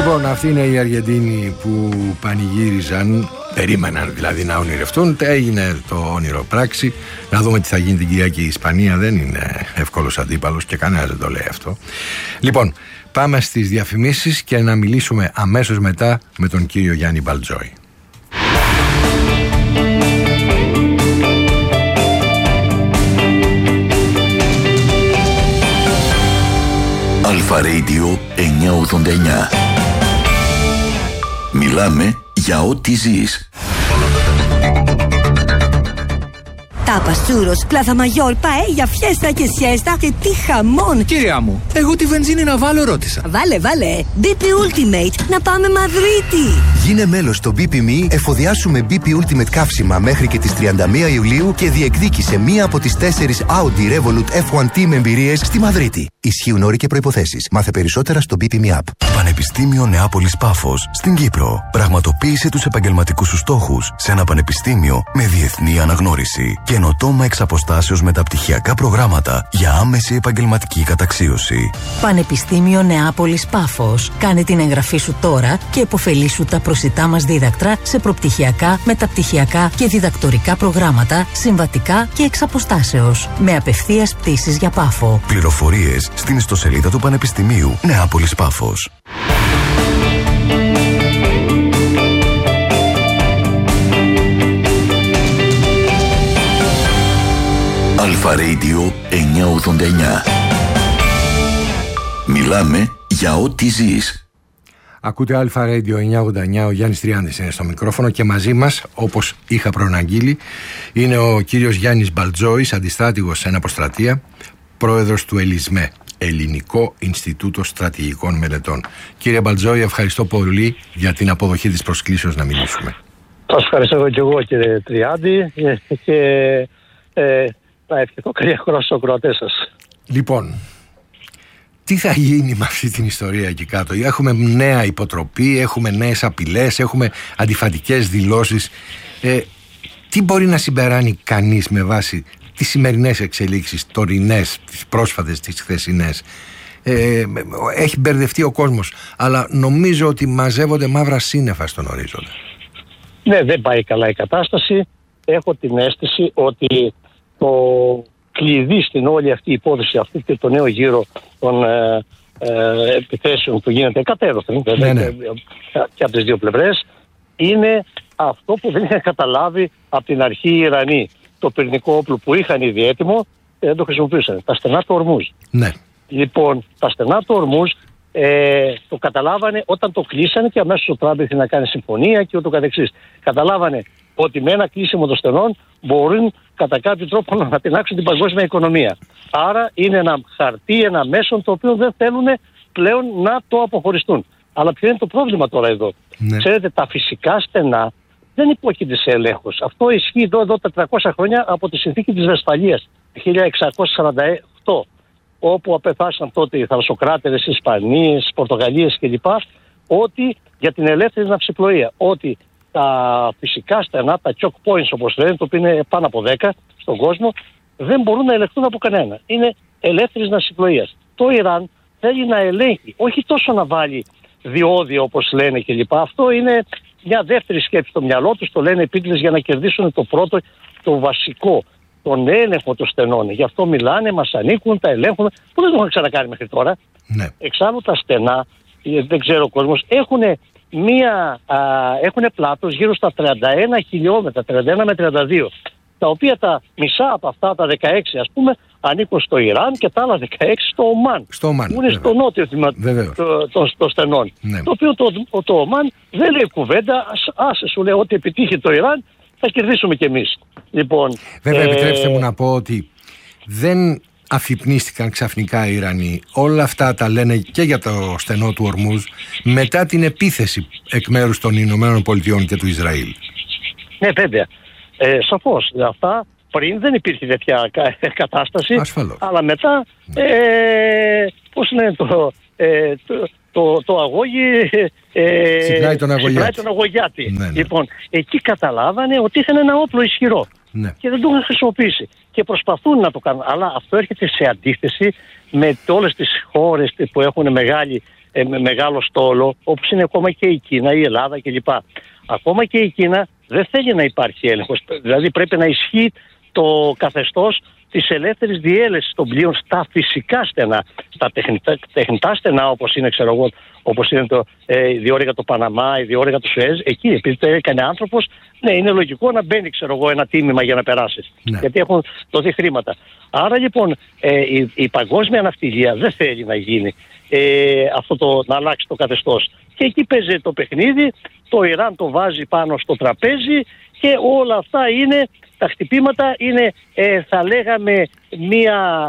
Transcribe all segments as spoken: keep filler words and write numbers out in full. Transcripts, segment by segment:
Λοιπόν, αυτοί είναι οι Αργεντίνοι που πανηγύριζαν, περίμεναν δηλαδή να ονειρευτούν. Έγινε το όνειρο πράξη. Να δούμε τι θα γίνει την Κυριακή. Η Ισπανία δεν είναι εύκολος αντίπαλος και κανένας δεν το λέει αυτό. Λοιπόν, πάμε στις διαφημίσεις και να μιλήσουμε αμέσως μετά με τον κύριο Γιάννη Μπαλτζόη. Αλφα Radio εννιακόσια ογδόντα εννιά. Μιλάμε για ό,τι ζεις. Τάπας, τσούρος, πλάθα μαγιόρ, παέλια, φιέστα και σιέστα και τι χαμόν! Κυρία μου, εγώ τη βενζίνη να βάλω ρώτησα. Βάλε, βάλε! μπι πι Ultimate, να πάμε Μαδρίτη! Γίνε μέλος στο μπι πι Me, εφοδιάσουμε μπι πι Ultimate καύσιμα μέχρι και τις τριάντα μία Ιουλίου και διεκδίκησε μία από τις τέσσερις Audi Revolut εφ ουάν Team εμπειρίες στη Μαδρίτη. Ισχύουν όροι και προϋποθέσεις. Μάθε περισσότερα στο μπι πι Me App. Πανεπιστήμιο Νεάπολης Πάφος στην Κύπρο. Πραγματοποίησε τους επαγγελματικούς σου στόχους σε ένα πανεπιστήμιο με διεθνή αναγνώριση. Καινοτόμα εξ αποστάσεως μεταπτυχιακά προγράμματα για άμεση επαγγελματική καταξίωση. Πανεπιστήμιο Νεάπολης Πάφος. Κάνε την εγγραφή σου τώρα και επωφελήσου τα προσιτά μας δίδακτρα σε προπτυχιακά, μεταπτυχιακά και διδακτορικά προγράμματα, συμβατικά και εξ αποστάσεως. Με απευθείας πτήσεις για Πάφο. Πληροφορίες στην ιστοσελίδα του Πανεπιστημίου Νεάπολης Πάφος. Αλφα Radio εννιακόσια ογδόντα εννιά. Μιλάμε για ό,τι ζεις. Ακούτε Αλφα Radio εννιακόσια ογδόντα εννιά, ο Γιάννης Τριάντης είναι στο μικρόφωνο και μαζί μας, όπως είχα προαναγγείλει, είναι ο κύριος Γιάννης Μπαλτζόης, αντιστράτηγος σε αποστρατεία, πρόεδρος του ΕΛΙΣΜΕ, Ελληνικό Ινστιτούτο Στρατηγικών Μελετών. Κύριε Μπαλτζόη, ευχαριστώ πολύ για την αποδοχή της προσκλήσεως να μιλήσουμε. Σας ευχαριστώ και εγώ, κύριε Τριάντη, και ε, να ευχηθώ καλή χρόνο στους ακροατές σας. Λοιπόν, τι θα γίνει με αυτή την ιστορία εκεί κάτω? Έχουμε νέα υποτροπή, έχουμε νέες απειλές, έχουμε αντιφατικές δηλώσεις. Ε, τι μπορεί να συμπεράνει κανείς με βάση τις σημερινές εξελίξεις, τωρινές, τις πρόσφατες, τις χθεσινές? Ε, έχει μπερδευτεί ο κόσμος, αλλά νομίζω ότι μαζεύονται μαύρα σύννεφα στον ορίζοντα. Ναι, δεν πάει καλά η κατάσταση. Έχω την αίσθηση ότι το κλειδί στην όλη αυτή η υπόθεση, αυτή και το νέο γύρο των ε, ε, επιθέσεων που γίνεται κατέρωθεν, ναι, ναι. και από τις δύο πλευρές, είναι αυτό που δεν είχαν καταλάβει από την αρχή οι Ιρανοί. Το πυρηνικό όπλο που είχαν ήδη έτοιμο δεν το χρησιμοποιούσαν. Τα στενά του Ορμούζ. Ναι. Λοιπόν, τα στενά του Ορμούζ ε, το καταλάβανε όταν το κλείσανε και αμέσως ο Τραμπ ήθελε να κάνει συμφωνία και ούτω καθεξής. Καταλάβανε ότι με ένα κλείσιμο των στενών μπορούν κατά κάποιο τρόπο να ανατινάξουν την παγκόσμια οικονομία. Άρα είναι ένα χαρτί, ένα μέσο το οποίο δεν θέλουν πλέον να το αποχωριστούν. Αλλά ποιο είναι το πρόβλημα τώρα εδώ? Ναι. Ξέρετε, τα φυσικά στενά δεν υπόκειται σε έλεγχος. Αυτό ισχύει εδώ, εδώ τετρακόσια χρόνια από τη συνθήκη της Βεσφαλίας, χίλια εξακόσια σαράντα οκτώ, όπου απεφάσισαν τότε οι θαλασσοκράτορες, οι Ισπανίες, οι Πορτογαλίες κλπ. Ότι για την ελεύθερη ναυσιπλοεία, ότι τα φυσικά στενά, τα choke points όπως λένε, το οποίο είναι πάνω από δέκα στον κόσμο, δεν μπορούν να ελεγχθούν από κανένα. Είναι ελεύθερης ναυσιπλοείας. Το Ιράν θέλει να ελέγχει, όχι τόσο να βάλει διόδια όπως λένε κλπ. Αυτό είναι μια δεύτερη σκέψη στο μυαλό τους, το λένε επίτηδες για να κερδίσουν το πρώτο, το βασικό, τον έλεγχο των στενών. Γι' αυτό μιλάνε, μας ανήκουν, τα ελέγχουν, που δεν το έχουν ξανακάνει μέχρι τώρα. Ναι. Εξάλλου τα στενά, δεν ξέρω ο κόσμος, έχουν μία, α, έχουν πλάτος γύρω στα τριάντα ένα χιλιόμετρα, τριάντα ένα με τριάντα δύο, τα οποία τα μισά από αυτά, τα δεκαέξι ας πούμε, ανήκουν στο Ιράν και τα άλλα δεκαέξι στο Ομάν. Στο Ομάν. Που είναι στο νότιο τμήμα των στενών. Ναι. Το οποίο το, το, το Ομάν δεν λέει κουβέντα, άσε σου λέει ότι επιτύχει το Ιράν, θα κερδίσουμε κι εμείς. Λοιπόν, βέβαια, ε... επιτρέψτε μου να πω ότι δεν αφυπνίστηκαν ξαφνικά οι Ιρανοί. Όλα αυτά τα λένε και για το στενό του Ορμούζ μετά την επίθεση εκ μέρους των Ηνωμένων Πολιτειών και του Ισραήλ. Ναι, βέβαια. Ε, σαφώς. Αυτά πριν δεν υπήρχε τέτοια κατάσταση. Ασφαλώς. Αλλά μετά, ε, πώς λένε το... Ε, το Το, το αγώγι ε, συγκράει τον αγωγιάτη. Τον αγωγιάτη. Ναι, ναι. Λοιπόν, εκεί καταλάβανε ότι είχαν ένα όπλο ισχυρό, ναι, και δεν το είχαν χρησιμοποιήσει και προσπαθούν να το κάνουν, αλλά αυτό έρχεται σε αντίθεση με όλες τις χώρες που έχουν μεγάλη ε, με μεγάλο στόλο, όπως είναι ακόμα και η Κίνα, η Ελλάδα κλπ. Ακόμα και η Κίνα δεν θέλει να υπάρχει έλεγχος. Δηλαδή πρέπει να ισχύει το καθεστώς της ελεύθερης διέλευσης των πλοίων στα φυσικά στενά, στα τεχνητά, τεχνητά στενά, όπως είναι, ξέρω εγώ, όπως είναι το, ε, η διόρυγα του Παναμά, η διόρυγα του Σουέζ. Εκεί, επειδή το έκανε άνθρωπος, ναι, είναι λογικό να μπαίνει, ξέρω εγώ, ένα τίμημα για να περάσεις. Ναι. Γιατί έχουν δοθεί χρήματα. Άρα λοιπόν ε, η, η παγκόσμια ναυτιλία δεν θέλει να γίνει ε, αυτό το, να αλλάξει το καθεστώς. Και εκεί παίζει το παιχνίδι, το Ιράν το βάζει πάνω στο τραπέζι και όλα αυτά είναι, τα χτυπήματα είναι, ε, θα λέγαμε, μία,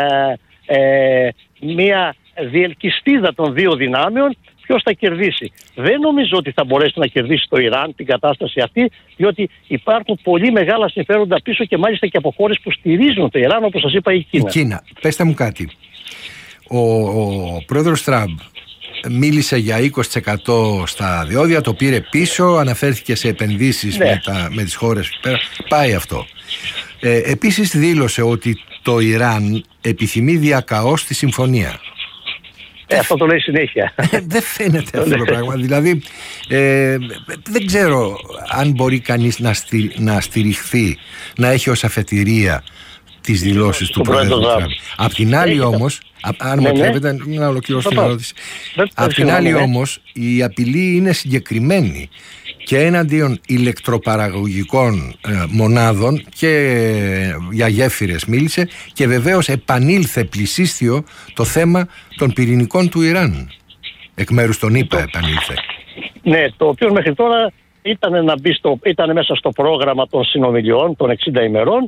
ε, ε, μία διελκυστίδα των δύο δυνάμεων. Ποιος θα κερδίσει? Δεν νομίζω ότι θα μπορέσει να κερδίσει το Ιράν την κατάσταση αυτή, διότι υπάρχουν πολύ μεγάλα συμφέροντα πίσω και μάλιστα και από χώρες που στηρίζουν το Ιράν, όπως σας είπα, η Κίνα. Η Κίνα. Πέστε μου κάτι. Ο, ο πρόεδρος Τραμπ μίλησε για είκοσι τοις εκατό στα διόδια, το πήρε πίσω, αναφέρθηκε σε επενδύσεις, ναι, με, τα, με τις χώρες πέρα. Πάει αυτό. Ε, επίσης δήλωσε ότι το Ιράν επιθυμεί διακαώς τη συμφωνία. Ε, αυτό το λέει συνέχεια. Δεν φαίνεται αυτό το πράγμα. Δηλαδή ε, δεν ξέρω αν μπορεί κανείς να, στηρι, να στηριχθεί, να έχει ως αφετηρία τις δηλώσεις του Πρόεδρου Τραμπ. Απ' την άλλη όμως, αν μου επιτρέπετε να ολοκληρώσω την ερώτηση, απ' την άλλη όμως η απειλή είναι συγκεκριμένη και έναντιον ηλεκτροπαραγωγικών ε, μονάδων και ε, για γέφυρες μίλησε, και βεβαίως επανήλθε πλησίστιο το θέμα των πυρηνικών του Ιράν. Εκ μέρους των ΗΠΑ επανήλθε. Ναι, το οποίο μέχρι τώρα ήταν, να μπει στο, ήταν μέσα στο πρόγραμμα των συνομιλιών των εξήντα ημερών,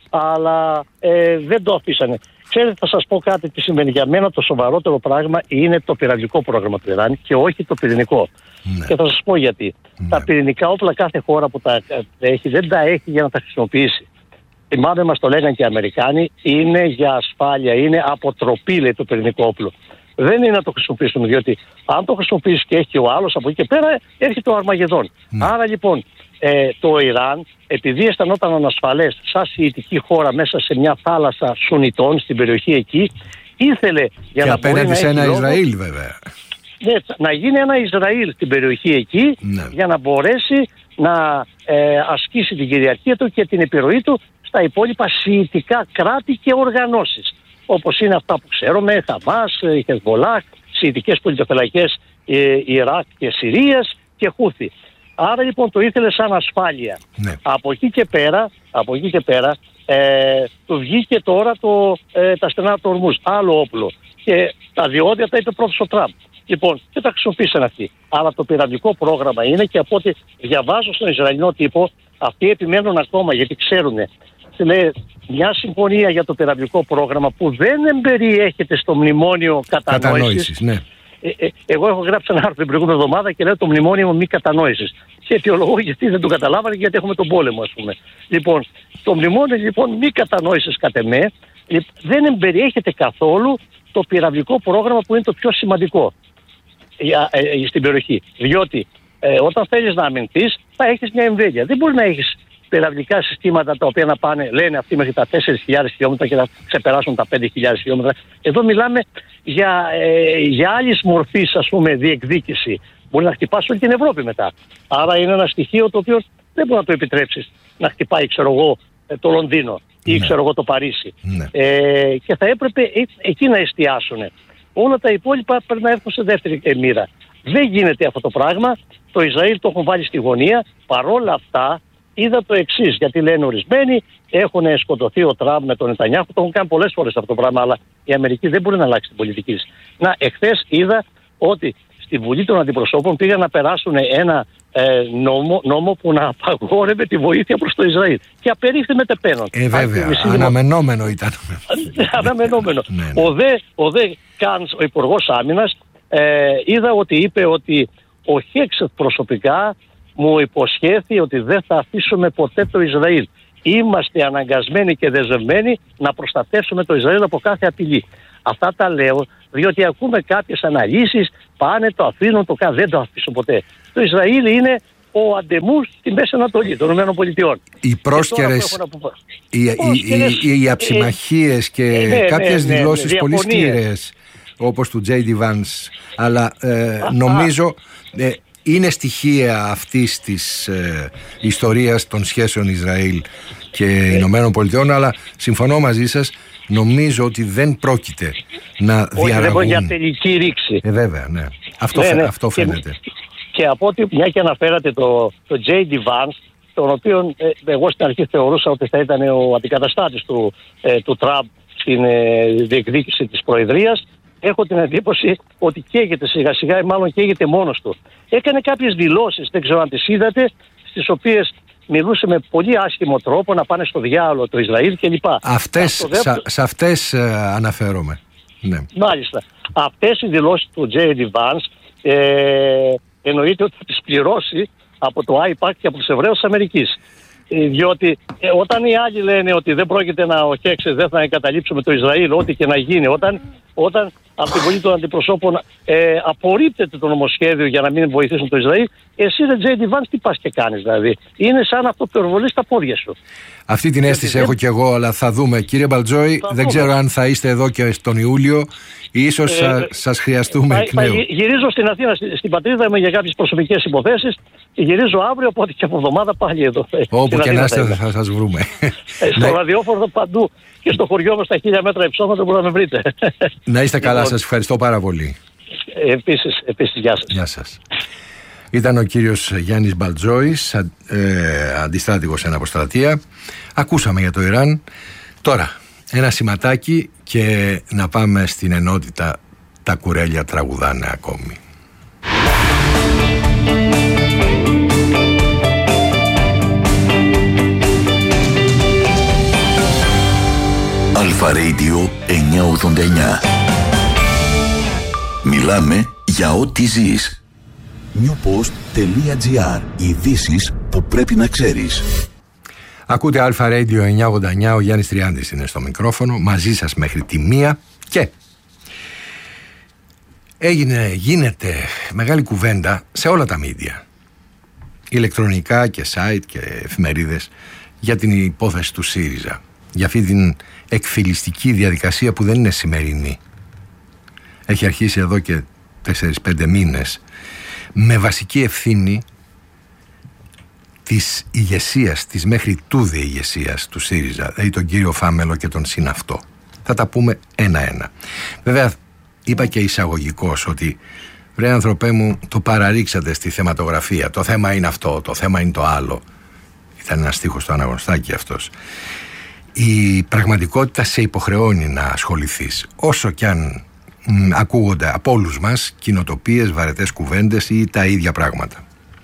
αλλά ε, δεν το αφήσανε. Ξέρετε, θα σας πω κάτι τι σημαίνει. Για μένα το σοβαρότερο πράγμα είναι το πυρηνικό πρόγραμμα του Ιράν και όχι το πυρηνικό. Ναι. Και θα σας πω γιατί. Ναι. Τα πυρηνικά όπλα κάθε χώρα που τα έχει δεν τα έχει για να τα χρησιμοποιήσει. Θυμάμαι, μας το λέγανε και οι Αμερικάνοι, είναι για ασφάλεια, είναι αποτροπή, λέει, το πυρηνικό όπλο. Δεν είναι να το χρησιμοποιήσουμε, διότι αν το χρησιμοποιήσει και έχει ο άλλος, από εκεί και πέρα έρχεται ο Αρμαγεδόν. Ναι. Άρα λοιπόν ε, το Ιράν, επειδή αισθανόταν ανασφαλές σαν σιητική χώρα μέσα σε μια θάλασσα Σουνιτών στην περιοχή εκεί, ήθελε για και να απέναντι μπορεί σε να ένα έχει Ισραήλ λόγο, βέβαια. Ναι, να γίνει ένα Ισραήλ στην περιοχή εκεί, ναι, για να μπορέσει να ε, ασκήσει την κυριαρχία του και την επιρροή του στα υπόλοιπα σιητικά κράτη και οργανώσεις. Όπως είναι αυτά που ξέρουμε, Χαμάς, η Χεσμολάχ, σιητικές πολιτοφυλακές ε, Ιράκ και Συρίας και Χούθη. Άρα λοιπόν το ήθελε σαν ασφάλεια. Ναι. Από εκεί και πέρα, από εκεί και πέρα ε, του βγήκε τώρα το, ε, τα στενά του Ορμούζ, άλλο όπλο. Και τα διόδια τα είπε πρώτος ο Τραμπ. Λοιπόν, και τα χρησιμοποίησαν αυτοί. Αλλά το πυρηνικό πρόγραμμα είναι, και από ό,τι διαβάζω στον Ισραηλινό τύπο, αυτοί επιμένουν ακόμα, γιατί ξέρουν. Λέει, μια συμφωνία για το πυρηνικό πρόγραμμα που δεν εμπεριέχεται στο μνημόνιο κατανόησης. Ναι. Ε, ε, εγώ έχω γράψει ένα άρθρο την προηγούμενη εβδομάδα και λέω το μνημόνιο μη κατανόησης. Και αιτιολογώ γιατί δεν το καταλάβανε, γιατί έχουμε τον πόλεμο, ας πούμε. Λοιπόν, το μνημόνιο λοιπόν μη κατανόησης κατ' εμέ δεν εμπεριέχεται καθόλου το πυραυλικό πρόγραμμα που είναι το πιο σημαντικό ε, ε, στην περιοχή. Διότι ε, όταν θέλεις να αμυνθείς θα έχεις μια εμβέλεια. Δεν μπορεί να έχεις πυραυλικά συστήματα τα οποία να πάνε, λένε αυτοί, μέχρι τα τέσσερις χιλιάδες χιλιόμετρα και να ξεπεράσουν τα πέντε χιλιάδες χιλιόμετρα. Εδώ μιλάμε για, ε, για άλλης μορφής, ας πούμε, διεκδίκηση. Μπορεί να χτυπάσει όλη την Ευρώπη μετά. Άρα είναι ένα στοιχείο το οποίο δεν μπορεί να το επιτρέψεις να χτυπάει, ξέρω εγώ, το Λονδίνο ή ναι. ξέρω εγώ το Παρίσι. Ναι. Ε, και θα έπρεπε ε, εκεί να εστιάσουν. Όλα τα υπόλοιπα πρέπει να έρθουν σε δεύτερη μοίρα. Δεν γίνεται αυτό το πράγμα. Το Ισραήλ το έχουν βάλει στη γωνία. Παρόλα αυτά, είδα το εξής, γιατί λένε ορισμένοι, έχουν σκοτωθεί ο Τραμπ με τον Νετανιάχου, το έχουν κάνει πολλές φορές αυτό το πράγμα, αλλά η Αμερική δεν μπορεί να αλλάξει την πολιτική της. Να, εχθές είδα ότι στη Βουλή των Αντιπροσώπων πήγαν να περάσουν ένα ε, νόμο, νόμο που να απαγόρευε τη βοήθεια προς το Ισραήλ. Και απερίφθη μετεπένων. Ε, βέβαια, αναμενόμενο ήταν. Αναμενόμενο. ναι, ναι. Ο δε, ο δε Κάνς, ο Υπουργός Άμυνας, ε, είδα ότι είπε ότι ο Χέξετ προσωπικά μου υποσχέθη ότι δεν θα αφήσουμε ποτέ το Ισραήλ. Είμαστε αναγκασμένοι και δεσμευμένοι να προστατεύσουμε το Ισραήλ από κάθε απειλή. Αυτά τα λέω διότι ακούμε κάποιες αναλύσεις, πάνε, το αφήνουν, το κάνουν, δεν το αφήσουν ποτέ. Το Ισραήλ είναι ο αντεμούς στη Μέση Ανατολή των ΗΠΑ. Οι πρόσκαιρες, οι, οι, οι, οι αψιμαχίες και ε, ναι, κάποιες ναι, ναι, δηλώσεις ναι, πολύ σκληρές όπως του τζέι ντι Vance, αλλά ε, νομίζω ε, είναι στοιχεία αυτής της ε, ιστορίας των σχέσεων Ισραήλ και Ηνωμένων Πολιτειών, αλλά συμφωνώ μαζί σας, νομίζω ότι δεν πρόκειται να διαραγούν. Όχι, για τελική ρήξη. Ε, βέβαια, ναι. Αυτό, ναι, φαι, ναι. αυτό φαίνεται. Και, και από ό,τι μια και αναφέρατε το, το τζέι ντι Vance, τον οποίο ε, εγώ στην αρχή θεωρούσα ότι θα ήταν ο αντικαταστάτης του, ε, του Τραμπ στην ε, διεκδίκηση της Προεδρίας, έχω την εντύπωση ότι καίγεται σιγά σιγά ή μάλλον καίγεται μόνος του. Έκανε κάποιες δηλώσεις, δεν ξέρω αν τις είδατε, στις οποίες μιλούσε με πολύ άσχημο τρόπο να πάνε στο διάολο το Ισραήλ κλπ. Αυτές, δεύτερο... σα, σε αυτές ε, αναφέρομαι. Ναι. Μάλιστα. Αυτές οι δηλώσεις του τζέι ντι Vance ε, εννοείται ότι θα τις πληρώσει από το άιπακ και από τους Εβραίους της Αμερικής. Ε, διότι ε, όταν οι άλλοι λένε ότι δεν πρόκειται να οχέξει, δεν θα εγκαταλείψουμε το Ισραήλ, ό,τι και να γίνει, όταν, όταν από την Βουλή των Αντιπροσώπων ε, απορρίπτεται το νομοσχέδιο για να μην βοηθήσουν το Ισραήλ, εσύ ρε τζέι ντι Vance τι πας και κάνεις δηλαδή? Είναι σαν αυτοπυροβολή στα πόδια σου. Αυτή την αίσθηση έχω και εγώ, αλλά θα δούμε. Κύριε Μπαλτζόη, δεν δούμε. Ξέρω αν θα είστε εδώ και τον Ιούλιο. Ίσως ε, σας χρειαστούμε εκ νέου. Γυρίζω στην Αθήνα, στην πατρίδα μου για κάποιες προσωπικές υποθέσεις και γυρίζω αύριο, οπότε και από εβδομάδα πάλι εδώ. Όπου και να είστε θα, θα σας βρούμε. Στο ραδιόφωνο παντού και στο χωριό μας στα χίλια μέτρα υψώματα μπορείτε να με βρείτε. Να είστε καλά, σας ευχαριστώ πάρα πολύ. Επίσης, επίσης γεια σας. Γεια σας. Ήταν ο κύριος Γιάννης Μπαλτζόης, ε, αντιστράτηγος σε αποστρατεία. Ακούσαμε για το Ιράν. Τώρα, ένα σηματάκι και να πάμε στην ενότητα «Τα κουρέλια τραγουδάνε ακόμη». Αλφα Radio εννιακόσια ογδόντα εννιά. Μιλάμε για ό,τι ζεις. newpost.gr. Ειδήσεις που πρέπει να ξέρεις. Ακούτε Αλφα Radio εννιακόσια ογδόντα εννιά, ο Γιάννης Τριάντης είναι στο μικρόφωνο, μαζί σας μέχρι τη μία και έγινε, γίνεται μεγάλη κουβέντα σε όλα τα μίντια, ηλεκτρονικά και site και εφημερίδες, για την υπόθεση του ΣΥΡΙΖΑ, για αυτή την εκφυλιστική διαδικασία που δεν είναι σημερινή. Έχει αρχίσει εδώ και τέσσερις πέντε μήνες, με βασική ευθύνη της ηγεσίας, της μέχρι τούδε ηγεσίας του ΣΥΡΙΖΑ, δηλαδή τον κύριο Φάμελο και τον συναυτό. Θα τα πούμε ένα-ένα. Βέβαια, είπα και εισαγωγικώς ότι βρε άνθρωπέ μου, το παραρίξατε στη θεματογραφία. Το θέμα είναι αυτό, το θέμα είναι το άλλο. Ήταν ένα στίχος στο αναγνωστάκι αυτός. Η πραγματικότητα σε υποχρεώνει να ασχοληθείς, όσο κι αν μ, ακούγονται από όλους μας κοινοτοπίες, βαρετές κουβέντες ή τα ίδια πράγματα.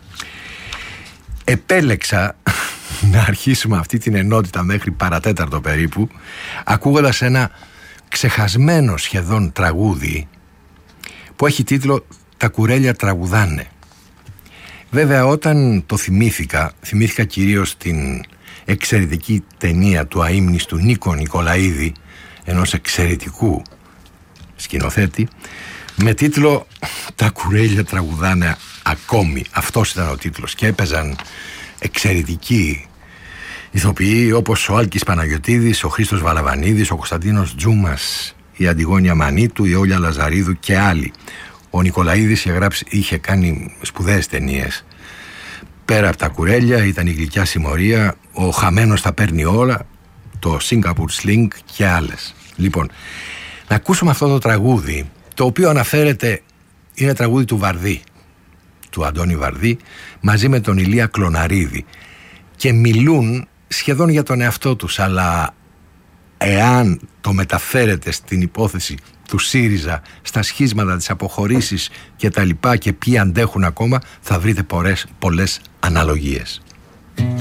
Επέλεξα να αρχίσουμε αυτή την ενότητα μέχρι παρατέταρτο περίπου, ακούγοντας ένα ξεχασμένο σχεδόν τραγούδι που έχει τίτλο «Τα κουρέλια τραγουδάνε». Βέβαια, όταν το θυμήθηκα, θυμήθηκα κυρίως την εξαιρετική ταινία του αείμνηστου Νίκο Νικολαίδη, ενός εξαιρετικού σκηνοθέτη, με τίτλο «Τα κουρέλια τραγουδάνε ακόμη». Αυτός ήταν ο τίτλος και έπαιζαν εξαιρετικοί ηθοποιοί όπως ο Άλκης Παναγιωτίδης, ο Χρήστος Βαλαβανίδης, ο Κωνσταντίνος Τζούμας, η Αντιγόνια Μανίτου, η Όλια Λαζαρίδου και άλλοι. Ο Νικολαίδης είχε, γράψει, είχε κάνει σπουδαίες ταινίες. Πέρα από τα κουρέλια ήταν η Γλυκιά Συμμορία, ο Χαμένος τα παίρνει όλα, το Singapore Sling και άλλες. Λοιπόν, να ακούσουμε αυτό το τραγούδι, το οποίο αναφέρεται, είναι τραγούδι του Βαρδί, του Αντώνη Βαρδί, μαζί με τον Ηλία Κλωναρίδη, και μιλούν σχεδόν για τον εαυτό τους, αλλά εάν το μεταφέρετε στην υπόθεση του ΣΥΡΙΖΑ, στα σχίσματα, τις αποχωρήσεις και τα λοιπά και ποιοι αντέχουν ακόμα, θα βρείτε πολλές, πολλές αναλογίες.